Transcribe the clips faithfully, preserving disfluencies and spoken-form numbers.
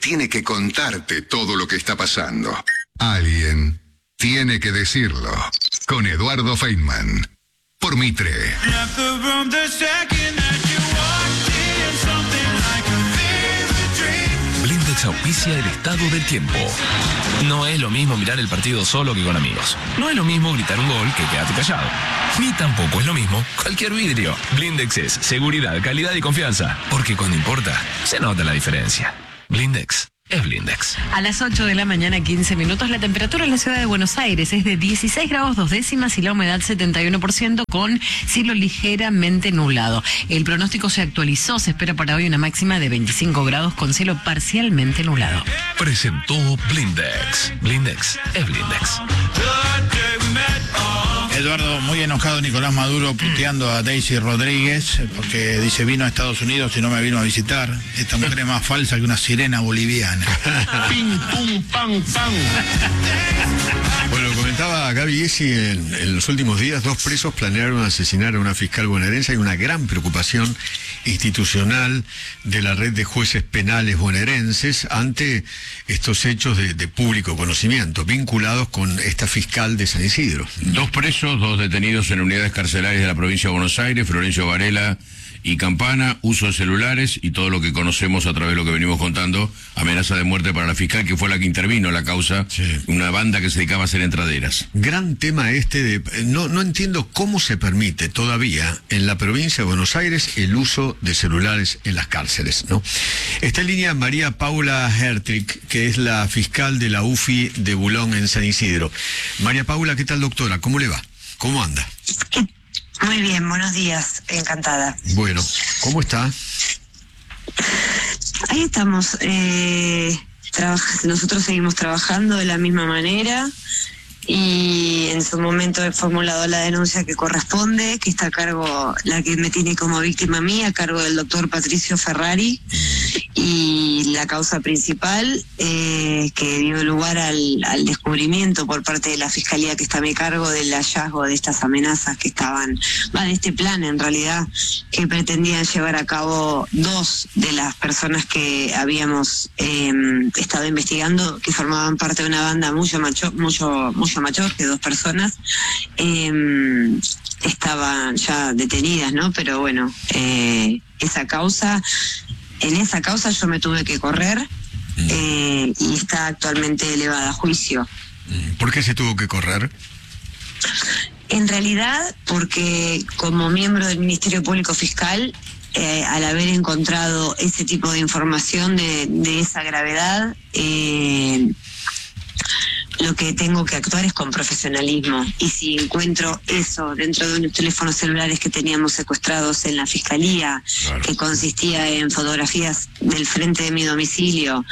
tiene que contarte todo lo que está pasando. Alguien tiene que decirlo. Con Eduardo Feynman. Por Mitre. Blindex auspicia el estado del tiempo. No es lo mismo mirar el partido solo que con amigos. No es lo mismo gritar un gol que quedarte callado. Ni tampoco es lo mismo cualquier vidrio. Blindex es seguridad, calidad y confianza. Porque cuando importa, se nota la diferencia. Blindex es Blindex. A las ocho de la mañana, quince minutos, la temperatura en la ciudad de Buenos Aires es de dieciséis grados dos décimas y la humedad setenta y uno por ciento con cielo ligeramente nublado. El pronóstico se actualizó, se espera para hoy una máxima de veinticinco grados con cielo parcialmente nublado. Presentó Blindex. Blindex es Blindex. Eduardo, muy enojado Nicolás Maduro puteando a Daisy Rodríguez porque dice vino a Estados Unidos y no me vino a visitar. Esta mujer es más falsa que una sirena boliviana. Pim, pum, pam, pam. Bueno, comentaba Gaby Gessi en, en los últimos días, dos presos planearon asesinar a una fiscal bonaerense. Hay una gran preocupación institucional de la red de jueces penales bonaerenses ante estos hechos de, de público conocimiento, vinculados con esta fiscal de San Isidro. Dos presos, dos detenidos en unidades carcelarias de la provincia de Buenos Aires, Florencio Varela y Campana, uso de celulares y todo lo que conocemos a través de lo que venimos contando, amenaza de muerte para la fiscal, que fue la que intervino en la causa, sí. Una banda que se dedicaba a hacer entraderas. Gran tema este de... No, no entiendo cómo se permite todavía en la provincia de Buenos Aires el uso de celulares en las cárceles, ¿no? Está en línea María Paula Hertrich, que es la fiscal de la U F I de Bulón en San Isidro. María Paula, ¿qué tal, doctora? ¿Cómo le va? ¿Cómo anda? Muy bien, buenos días, encantada. Bueno, ¿cómo está? Ahí estamos, eh, traba- nosotros seguimos trabajando de la misma manera y en su momento he formulado la denuncia que corresponde, que está a cargo, la que me tiene como víctima a mí, a cargo del doctor Patricio Ferrari, y la causa principal eh, que dio lugar al, al descubrimiento por parte de la Fiscalía que está a mi cargo del hallazgo de estas amenazas que estaban, va de este plan en realidad, que pretendían llevar a cabo dos de las personas que habíamos eh, estado investigando, que formaban parte de una banda mucho macho, mucho, mucho mayor que dos personas, eh, estaban ya detenidas, ¿no? Pero bueno, eh, esa causa... En esa causa yo me tuve que correr eh, y está actualmente elevada a juicio. ¿Por qué se tuvo que correr? En realidad, porque como miembro del Ministerio Público Fiscal, eh, al haber encontrado ese tipo de información de, de esa gravedad, eh, lo que tengo que actuar es con profesionalismo. Y si encuentro eso dentro de unos teléfonos celulares que teníamos secuestrados en la Fiscalía, claro, que consistía en fotografías del frente de mi domicilio,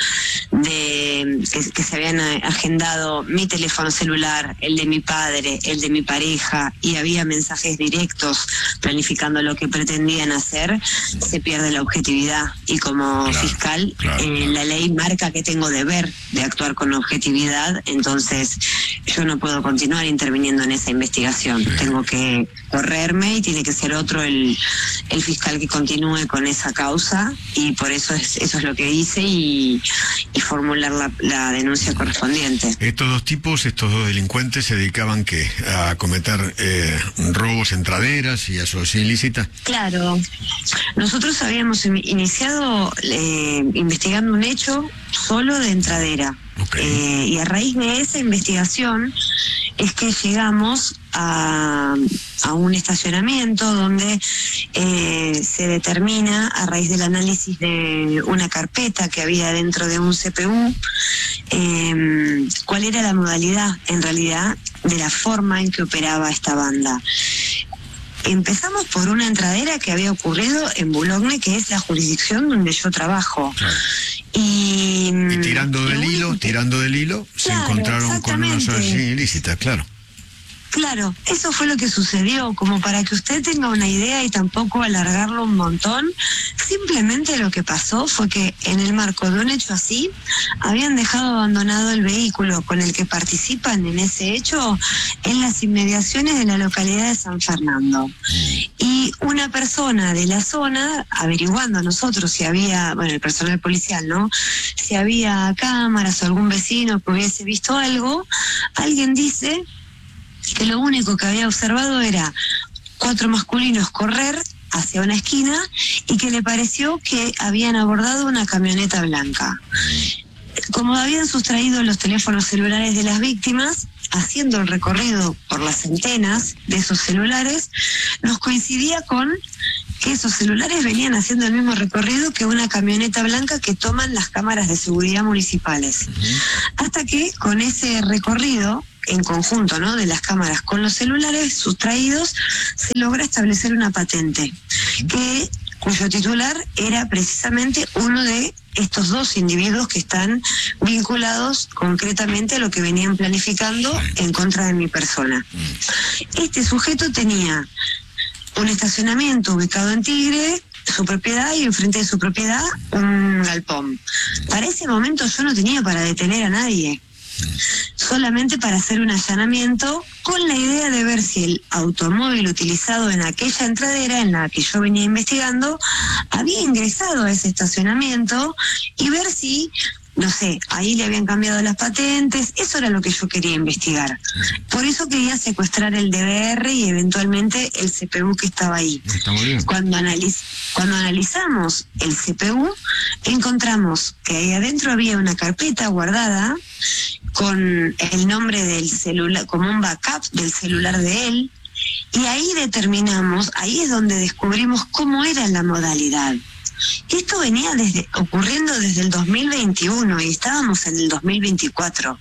de que, que se habían agendado mi teléfono celular, el de mi padre, el de mi pareja, y había mensajes directos planificando lo que pretendían hacer, se pierde la objetividad. Y como claro, fiscal, claro, eh, claro. la ley marca que tengo deber de actuar con objetividad, entonces Entonces, yo no puedo continuar interviniendo en esa investigación. Sí. Tengo que correrme y tiene que ser otro el, el fiscal que continúe con esa causa, y por eso es, eso es lo que hice y, y formular la, la denuncia correspondiente. Estos dos tipos, estos dos delincuentes, se dedicaban ¿qué? A cometer eh, robos, entraderas y asociación ilícita. Claro. Nosotros habíamos iniciado eh, investigando un hecho solo de entradera. Okay. Eh, y a raíz de esa investigación es que llegamos a, a un estacionamiento donde eh, se determina, a raíz del análisis de una carpeta que había dentro de un C P U, eh, cuál era la modalidad en realidad de la forma en que operaba esta banda. Empezamos por una entradera que había ocurrido en Boulogne, que es la jurisdicción donde yo trabajo. Claro. Y, y tirando del hilo, tirando del hilo, claro, se encontraron con una asociación ilícita, claro. Claro, eso fue lo que sucedió, como para que usted tenga una idea y tampoco alargarlo un montón. Simplemente lo que pasó fue que en el marco de un hecho así, habían dejado abandonado el vehículo con el que participan en ese hecho en las inmediaciones de la localidad de San Fernando. Y una persona de la zona, averiguando nosotros si había, bueno, el personal policial, ¿no? Si había cámaras o algún vecino que hubiese visto algo, alguien dice que lo único que había observado era cuatro masculinos correr hacia una esquina y que le pareció que habían abordado una camioneta blanca. Como habían sustraído los teléfonos celulares de las víctimas, haciendo el recorrido por las centenas de esos celulares, nos coincidía con que esos celulares venían haciendo el mismo recorrido que una camioneta blanca que toman las cámaras de seguridad municipales. Hasta que con ese recorrido en conjunto, ¿no?, de las cámaras con los celulares sustraídos, se logra establecer una patente que cuyo titular era precisamente uno de estos dos individuos que están vinculados concretamente a lo que venían planificando en contra de mi persona. Este sujeto tenía un estacionamiento ubicado en Tigre, su propiedad, y enfrente de su propiedad un galpón. Para ese momento yo no tenía para detener a nadie, solamente para hacer un allanamiento con la idea de ver si el automóvil utilizado en aquella entradera en la que yo venía investigando había ingresado a ese estacionamiento y ver si, no sé, ahí le habían cambiado las patentes. Eso era lo que yo quería investigar. Por eso quería secuestrar el D V R y eventualmente el C P U que estaba ahí. Está muy bien. Cuando, analiz cuando analizamos el C P U, encontramos que ahí adentro había una carpeta guardada con el nombre del celular, como un backup del celular de él, y ahí determinamos, ahí es donde descubrimos cómo era la modalidad. Esto venía desde ocurriendo desde el dos mil veintiuno y estábamos en el dos mil veinticuatro.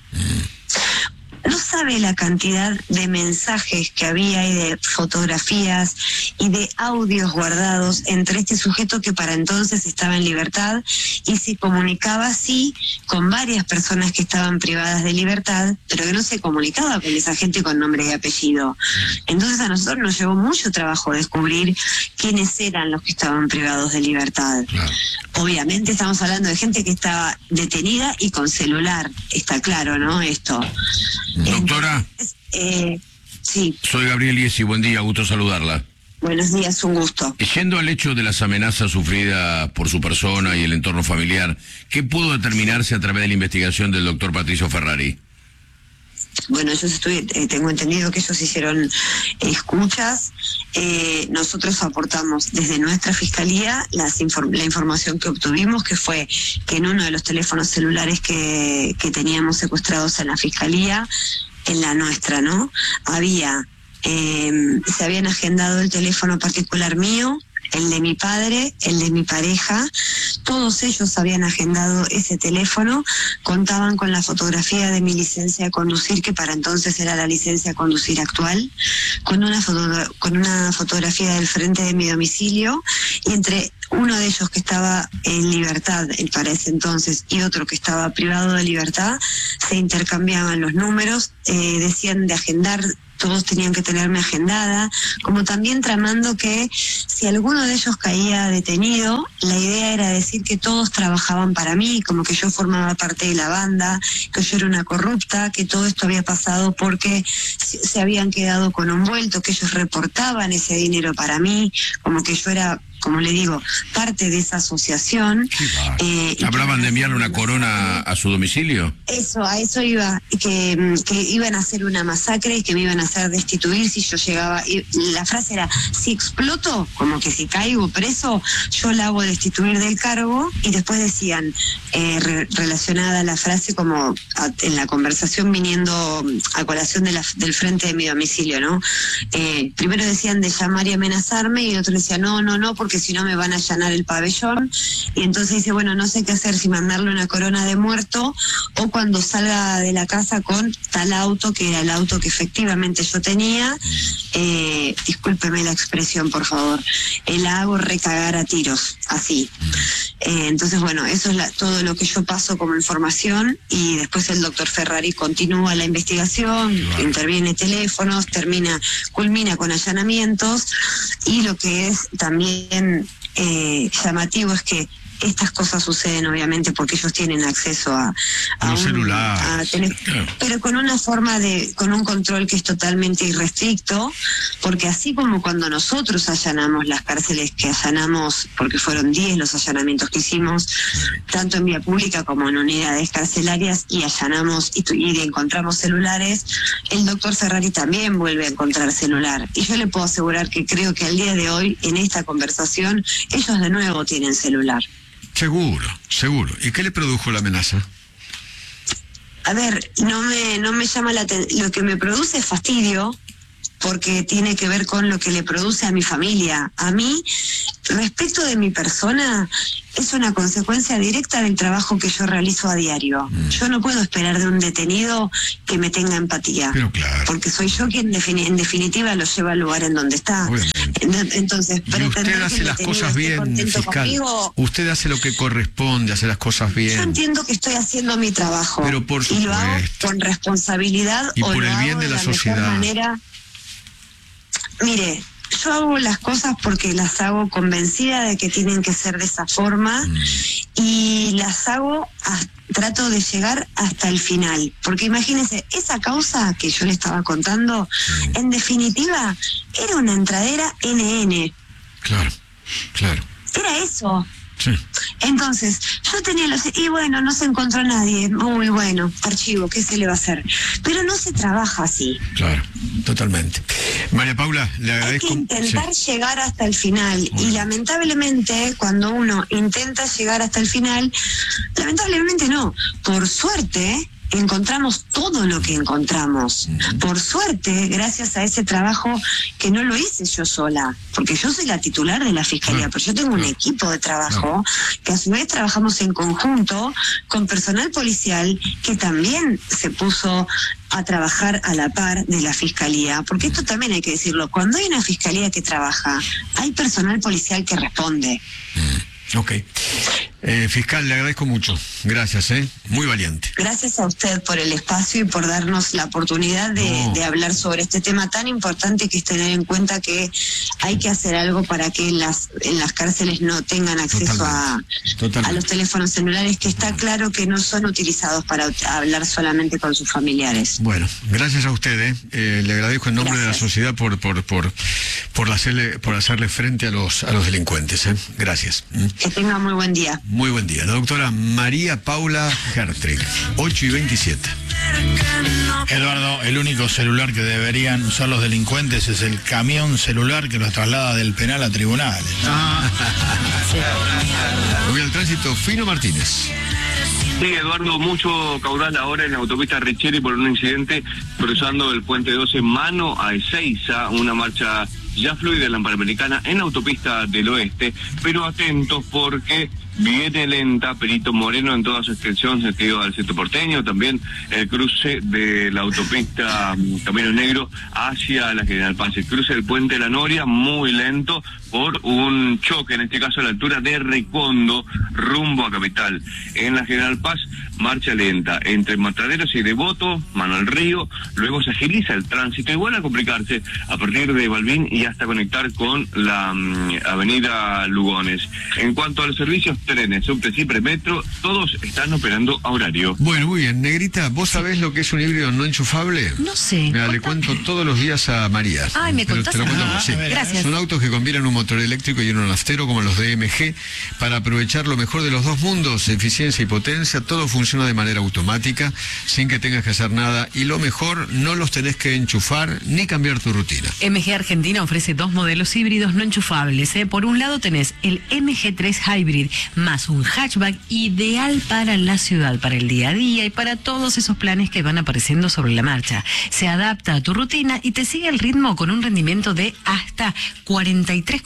No sabe la cantidad de mensajes que había y de fotografías y de audios guardados entre este sujeto que para entonces estaba en libertad y se comunicaba sí con varias personas que estaban privadas de libertad, pero que no se comunicaba con esa gente con nombre y apellido. Entonces a nosotros nos llevó mucho trabajo descubrir quiénes eran los que estaban privados de libertad. Claro. Obviamente estamos hablando de gente que estaba detenida y con celular, está claro, ¿no? Esto. Doctora. Entonces, eh, sí. Soy Gabriel Iesi, buen día, gusto saludarla. Buenos días, un gusto. Yendo al hecho de las amenazas sufridas por su persona y el entorno familiar, ¿qué pudo determinarse a través de la investigación del doctor Patricio Ferrari? Bueno, yo estoy, eh, tengo entendido que ellos hicieron escuchas. Eh, nosotros aportamos desde nuestra fiscalía las inform la información que obtuvimos, que fue que en uno de los teléfonos celulares que, que teníamos secuestrados en la fiscalía, en la nuestra, ¿no?, había, eh, se habían agendado el teléfono particular mío, el de mi padre, el de mi pareja. Todos ellos habían agendado ese teléfono, contaban con la fotografía de mi licencia de conducir, que para entonces era la licencia de conducir actual, con una, foto, con una fotografía del frente de mi domicilio, y entre uno de ellos que estaba en libertad para ese entonces y otro que estaba privado de libertad, se intercambiaban los números, eh, decían de agendar. Todos tenían que tenerme agendada, como también tramando que si alguno de ellos caía detenido, la idea era decir que todos trabajaban para mí, como que yo formaba parte de la banda, que yo era una corrupta, que todo esto había pasado porque se habían quedado con un vuelto, que ellos reportaban ese dinero para mí, como que yo era, como le digo, parte de esa asociación. Eh, ¿Hablaban de enviarle una corona a su domicilio? Eso, a eso iba, que, que iban a hacer una masacre y que me iban a hacer destituir si yo llegaba. Y la frase era, si exploto, como que si caigo preso, yo la hago destituir del cargo. Y después decían, eh, re, relacionada a la frase, como a, en la conversación viniendo a colación de la, del frente de mi domicilio, ¿no? Eh, primero decían de llamar y amenazarme, y otro decía, no, no, no, porque porque si no me van a allanar el pabellón. Y entonces dice, bueno, no sé qué hacer, si mandarle una corona de muerto o cuando salga de la casa con tal auto, que era el auto que efectivamente yo tenía, eh, discúlpeme la expresión, por favor, eh, la hago recagar a tiros, así. Eh, entonces, bueno, eso es la, todo lo que yo paso como información, y después el doctor Ferrari continúa la investigación, interviene teléfonos, termina, culmina con allanamientos, y lo que es también eh, llamativo es que estas cosas suceden obviamente porque ellos tienen acceso a, a un celular, a tener, claro. Pero con una forma de, con un control que es totalmente irrestricto, porque así como cuando nosotros allanamos las cárceles que allanamos, porque fueron diez los allanamientos que hicimos, tanto en vía pública como en unidades carcelarias, y allanamos y, y encontramos celulares, el doctor Ferrari también vuelve a encontrar celular. Y yo le puedo asegurar que creo que al día de hoy, en esta conversación, ellos de nuevo tienen celular. Seguro, seguro. ¿Y qué le produjo la amenaza? A ver, no me, no me llama la atención. Lo que me produce es fastidio, porque tiene que ver con lo que le produce a mi familia. A mí, respecto de mi persona, es una consecuencia directa del trabajo que yo realizo a diario. Mm. Yo no puedo esperar de un detenido que me tenga empatía. Pero claro. Porque soy yo quien defini- en definitiva lo lleva al lugar en donde está. Obviamente. Entonces, y usted hace las cosas bien, fiscal. Conmigo, usted hace lo que corresponde, hace las cosas bien. Yo entiendo que estoy haciendo mi trabajo. Pero por supuesto. Y lo hago con responsabilidad. Y o por lo el bien hago de la, la sociedad. Manera. Mire, yo hago las cosas porque las hago convencida de que tienen que ser de esa forma, mm. y las hago, a, trato de llegar hasta el final. Porque imagínense, esa causa que yo le estaba contando, mm. en definitiva, era una entradera ene ene. Claro, claro. Era eso. Sí. Entonces, yo tenía los... Y bueno, no se encontró nadie. Muy bueno, archivo, ¿qué se le va a hacer? Pero no se trabaja así. Claro, totalmente. María Paula, le agradezco... Hay que intentar sí. llegar hasta el final. Bueno. Y lamentablemente, cuando uno intenta llegar hasta el final, lamentablemente no. Por suerte... encontramos todo lo que encontramos. Uh-huh. Por suerte, gracias a ese trabajo que no lo hice yo sola, porque yo soy la titular de la Fiscalía, uh-huh. pero yo tengo un uh-huh. equipo de trabajo uh-huh. que a su vez trabajamos en conjunto con personal policial que también se puso a trabajar a la par de la Fiscalía, porque esto también hay que decirlo, cuando hay una Fiscalía que trabaja, hay personal policial que responde. Uh-huh. Ok. Eh, fiscal, le agradezco mucho. Gracias, ¿eh? Muy valiente. Gracias a usted por el espacio y por darnos la oportunidad de, no. de hablar sobre este tema tan importante, que es tener en cuenta que hay que hacer algo para que las, en las cárceles no tengan acceso a, a los teléfonos celulares, que está claro que no son utilizados para hablar solamente con sus familiares. Bueno, gracias a usted, ¿eh? Eh, le agradezco en nombre gracias. de la sociedad por por por por hacerle por hacerle frente a los a los delincuentes, ¿eh? Gracias. Que tenga muy buen día. Muy buen día. La doctora María Paula Hertrich, ocho y veintisiete. Eduardo, el único celular que deberían usar los delincuentes es el camión celular que los traslada del penal a tribunales. Ah. Sí. Voy al tránsito, Fino Martínez. Sí, Eduardo, mucho caudal ahora en la autopista Richeri por un incidente cruzando el puente doce mano a Ezeiza, una marcha ya fluida en la Panamericana en la autopista del oeste, pero atentos porque viene lenta Perito Moreno en toda su extensión, sentido al centro porteño, también el cruce de la autopista Camino Negro hacia la General Paz, el cruce del puente La Noria, muy lento por un choque, en este caso a la altura de Recondo, rumbo a Capital. En la General Paz, marcha lenta entre Mataderos y Devoto, mano al río, luego se agiliza el tránsito y vuelve a complicarse a partir de Balbín y hasta conectar con la um, avenida Lugones. En cuanto a los servicios, trenes, subte, Cipre, metro, todos están operando a horario. Bueno, muy bien. Negrita, ¿vos sabés lo que es un híbrido no enchufable? No sé. Mira, le cuento todos los días a María. Ay, me contás. Te lo cuento, Ah, sí. Gracias. Son autos que combinan un motor eléctrico y uno naftero como los de M G para aprovechar lo mejor de los dos mundos, eficiencia y potencia. Todo funciona de manera automática sin que tengas que hacer nada, y lo mejor, no los tenés que enchufar ni cambiar tu rutina. M G Argentina ofrece dos modelos híbridos no enchufables, ¿eh? Por un lado tenés el M G tres Hybrid, más un hatchback ideal para la ciudad, para el día a día y para todos esos planes que van apareciendo sobre la marcha. Se adapta a tu rutina y te sigue el ritmo con un rendimiento de hasta cuarenta y tres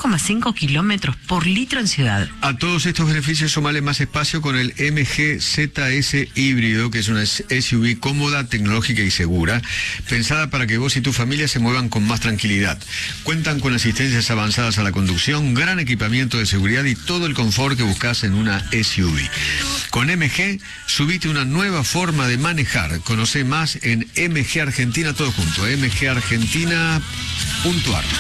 coma cinco kilómetros por litro en ciudad. A todos estos beneficios sumale más espacio con el M G Z S híbrido, que es una S U V cómoda, tecnológica y segura, pensada para que vos y tu familia se muevan con más tranquilidad. Cuentan con asistencias avanzadas a la conducción, gran equipamiento de seguridad y todo el confort que buscas en una S U V. Con M G, subite una nueva forma de manejar. Conoce más en M G Argentina, todo junto, m g argentina punto a r.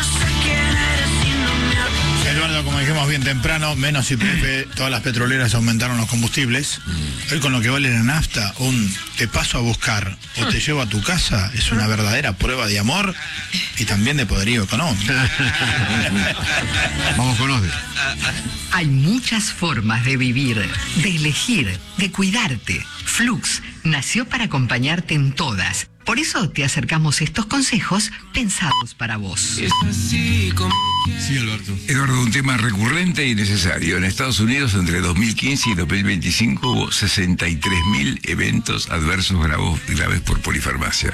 Eduardo, como dijimos bien temprano, menos I P F, todas las petroleras aumentaron los combustibles. Hoy con lo que vale la nafta, un te paso a buscar o te llevo a tu casa es una verdadera prueba de amor y también de poderío económico. Vamos con Osde. Hay muchas formas de vivir, de elegir, de cuidarte. Flux nació para acompañarte en todas. Por eso te acercamos estos consejos pensados para vos. Sí, Alberto. Eduardo, un tema recurrente y necesario. En Estados Unidos, entre dos mil quince y dos mil veinticinco, hubo sesenta y tres mil eventos adversos graves, graves por polifarmacia.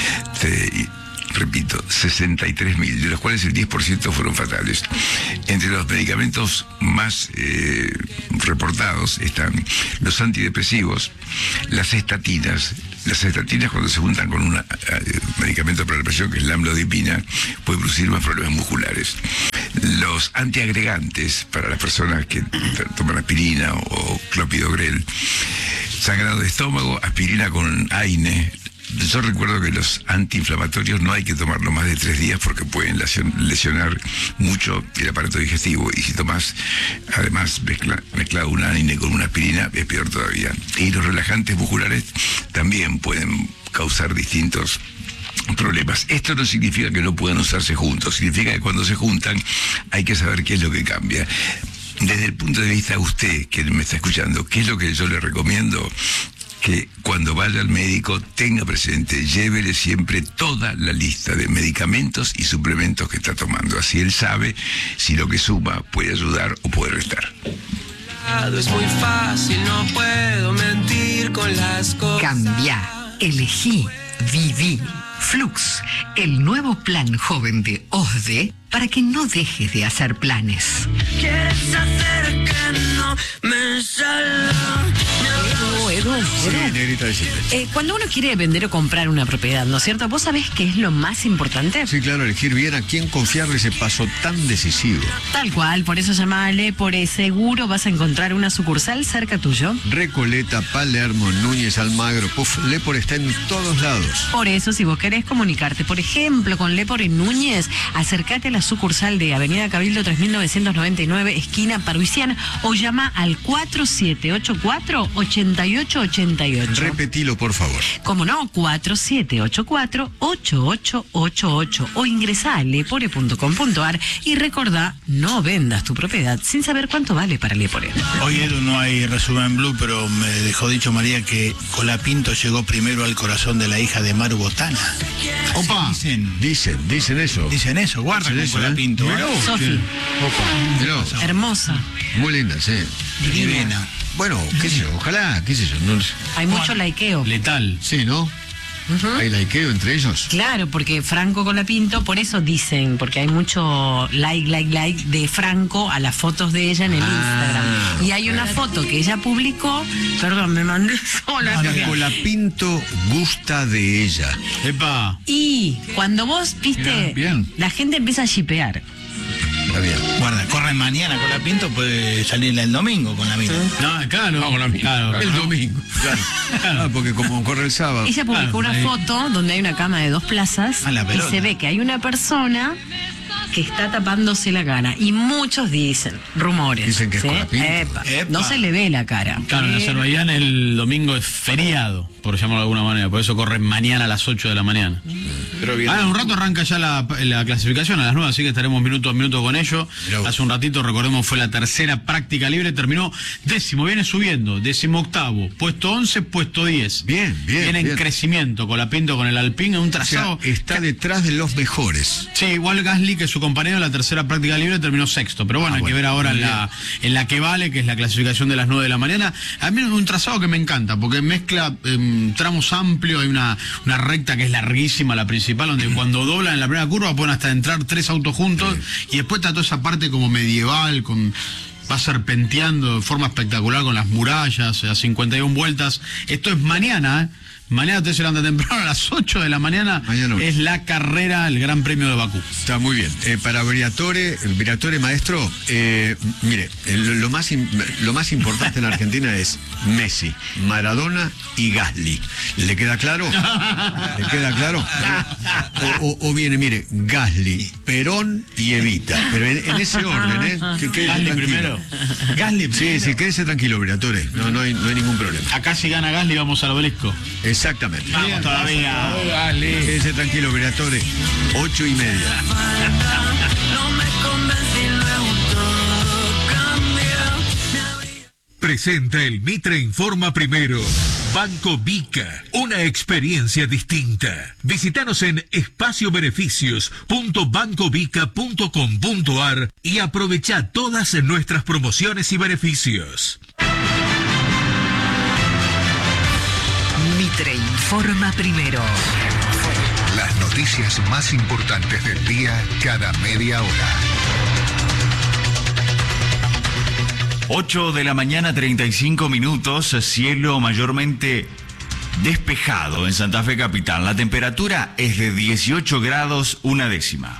Te, repito, sesenta y tres mil, de los cuales el diez por ciento fueron fatales. Entre los medicamentos más eh, reportados están los antidepresivos, las estatinas. Las estatinas, cuando se juntan con un uh, medicamento para la presión, que es la amlodipina, puede producir más problemas musculares. Los antiagregantes, para las personas que toman aspirina o clopidogrel, sangrado de estómago, aspirina con AINE. Yo recuerdo que los antiinflamatorios no hay que tomarlo más de tres días porque pueden lesionar mucho el aparato digestivo, y si tomas además mezcla, mezclado una AINE con una aspirina es peor todavía. Y los relajantes musculares también pueden causar distintos problemas. Esto no significa que no puedan usarse juntos, significa que cuando se juntan hay que saber qué es lo que cambia. Desde el punto de vista de usted, que me está escuchando, ¿qué es lo que yo le recomiendo? Que cuando vaya al médico tenga presente, llévele siempre toda la lista de medicamentos y suplementos que está tomando. Así él sabe si lo que suma puede ayudar o puede restar. Es muy fácil, no puedo mentir con las cosas. Cambia, elegí, viví. Flux, el nuevo plan joven de Osde para que no dejes de hacer planes. ¿Quieres hacer que no me salga? Edu, Edu, Edu. Sí, negrita, decime. Eh, cuando uno quiere vender o comprar una propiedad, ¿no es cierto? ¿Vos sabés qué es lo más importante? Sí, claro, elegir bien a quién confiarle ese paso tan decisivo. Tal cual, por eso llama a Lepore. Seguro vas a encontrar una sucursal cerca tuyo. Recoleta, Palermo, Núñez, Almagro, puf, Lepore está en todos lados. Por eso, si vos querés comunicarte, por ejemplo, con Lepore Núñez, acércate a la sucursal de Avenida Cabildo tres mil novecientos noventa y nueve, esquina Paruisiana, o llama al cuatro siete ocho cuatro, ocho ocho ocho ocho. Repetilo, por favor. Como no, cuatro siete ocho cuatro, ocho ocho ocho ocho, o ingresá a lepore punto com punto a r y recordá, no vendas tu propiedad sin saber cuánto vale para Lepore. Hoy, Edu, no hay resumen blue, pero me dejó dicho María que Colapinto llegó primero al corazón de la hija de Maru Botana. Opa, dicen, dicen, dicen eso. dicen eso, guarda con Eso, Colapinto. ¿eh? ¿eh? Sofi, Opa, mirá. hermosa. Muy linda, sí. Divina. Bueno, qué sé yo, ojalá, qué sé yo. No, Hay mucho laiqueo. letal. Sí, ¿no? Ujú. Hay laiqueo entre ellos. Claro, porque Franco Colapinto, por eso dicen, porque hay mucho like, like, like de Franco a las fotos de ella en el Ah, Instagram. Y hay una foto que ella publicó, perdón, me mandé sola. Colapinto gusta de ella. Epa. Y cuando vos viste, Mirá, bien. la gente empieza a shipear. Está bien. Guarda, corre mañana Colapinto, puede salir el domingo con la mina. No, claro. Vamos, la mina. Claro, el domingo. Claro. Ah, porque como corre el sábado. Ella publicó Claro, una ahí. foto donde hay una cama de dos plazas A la y pelota. se ve que hay una persona que está tapándose la cara. Y muchos dicen, rumores. Dicen que es ¿sí? Colapinto. Epa, Epa. no se le ve la cara. Claro, en Eh, Azerbaiyán el domingo es feriado, por llamarlo de alguna manera, por eso corre mañana a las ocho de la mañana. Pero bien. Ahora en un rato arranca ya la, la clasificación a las nueve, así que estaremos minuto a minuto con ello. Mirá vos. Hace un ratito, recordemos, fue la tercera práctica libre, terminó décimo, viene subiendo, décimo octavo, puesto once, puesto diez. Bien, bien, Viene bien. en crecimiento, Colapinto con el Alpine, en un O sea, trazado. está detrás de los mejores. Sí, igual Gasly, que es su compañero en la tercera práctica libre terminó sexto. Pero bueno, ah, hay bueno, que ver ahora en la, en la que vale, que es la clasificación de las nueve de la mañana. A mí es un trazado que me encanta, porque mezcla eh, tramos amplios, hay una, una recta que es larguísima, la principal, donde cuando doblan en la primera curva pueden hasta entrar tres autos juntos, sí. Y después está toda esa parte como medieval, con... va serpenteando de forma espectacular con las murallas, a cincuenta y una vueltas. Esto es mañana, ¿eh? Mañana usted se levanta temprano, a las ocho de la mañana, mañana es la carrera, el Gran Premio de Bakú. Está muy bien. Eh, para Briatore, el Briatore maestro, eh, mire, el, lo, más in, lo más importante en Argentina es Messi, Maradona y Gasly. ¿Le queda claro? ¿Le queda claro? O, o, o viene, mire, Gasly, Perón y Evita. Pero en, en ese orden, ¿eh? Que, que, Gasly primero. Gasly primero. Sí, sí, quédese tranquilo, Briatore. No, no, hay, no hay ningún problema. Acá si gana Gasly vamos al obelisco. Exactamente. Vamos todavía. Quédese tranquilo, Briatore. Ocho y media. Presenta el Mitre Informa Primero. Banco Vica, una experiencia distinta. Visítanos en espacio beneficios punto banco vica punto com punto ar y aprovecha todas nuestras promociones y beneficios. Mitre Informa Primero. Las noticias más importantes del día cada media hora. ocho de la mañana, treinta y cinco minutos, cielo mayormente despejado en Santa Fe Capital. La temperatura es de dieciocho grados, una décima.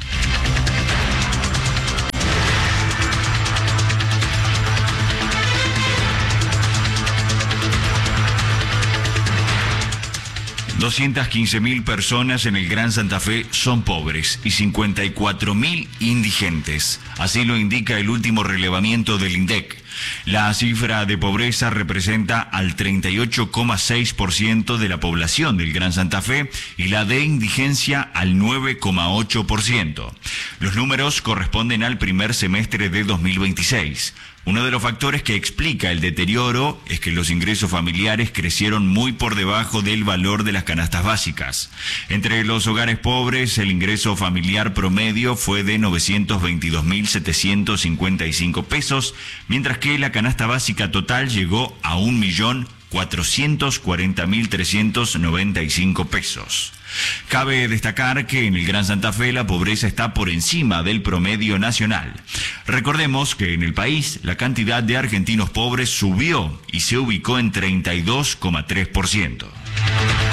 doscientas quince mil personas en el Gran Santa Fe son pobres y cincuenta y cuatro mil indigentes. Así lo indica el último relevamiento del INDEC. La cifra de pobreza representa al treinta y ocho coma seis por ciento de la población del Gran Santa Fe y la de indigencia al nueve coma ocho por ciento. Los números corresponden al primer semestre de dos mil veintiséis. Uno de los factores que explica el deterioro es que los ingresos familiares crecieron muy por debajo del valor de las canastas básicas. Entre los hogares pobres, el ingreso familiar promedio fue de novecientos veintidós mil setecientos cincuenta y cinco pesos, mientras que la canasta básica total llegó a un millón cuatrocientos cuarenta mil trescientos noventa y cinco pesos. Cabe destacar que en el Gran Santa Fe la pobreza está por encima del promedio nacional. Recordemos que en el país la cantidad de argentinos pobres subió y se ubicó en treinta y dos coma tres por ciento.